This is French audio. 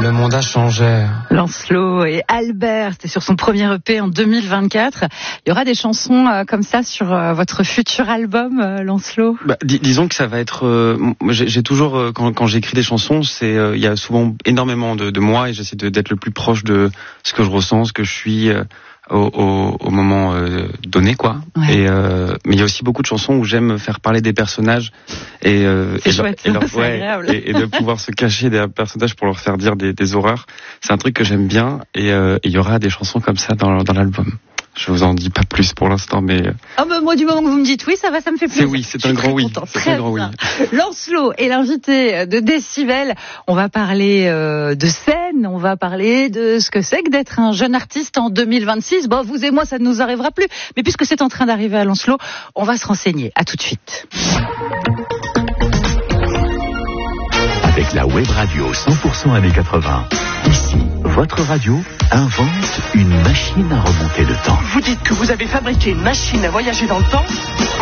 le monde a changé. Lancelot et Albert, c'était sur son premier EP en 2024. Il y aura des chansons comme ça sur votre futur album, Lancelot? Disons que ça va être... j'ai toujours, quand j'écris des chansons, il y a souvent énormément de moi et j'essaie d'être le plus proche de ce que je ressens, ce que je suis... Au moment donné, quoi. Ouais. Mais il y a aussi beaucoup de chansons où j'aime faire parler des personnages et chouette, c'est agréable. Et de pouvoir se cacher derrière des personnages pour leur faire dire des horreurs. C'est un truc que j'aime bien et il y aura des chansons comme ça dans l'album. Je vous en dis pas plus pour l'instant, mais... moi, du moment que vous me dites oui, ça va, ça me fait plaisir. C'est un grand oui. C'est un grand oui. Lancelot est l'invité de Décibel. On va parler de scène, on va parler de ce que c'est que d'être un jeune artiste en 2026. Bon, vous et moi, ça ne nous arrivera plus. Mais puisque c'est en train d'arriver à Lancelot, on va se renseigner. À tout de suite. Avec la web radio 100% années 80. Ici, votre radio invente une machine à remonter le temps. Vous dites que vous avez fabriqué une machine à voyager dans le temps ?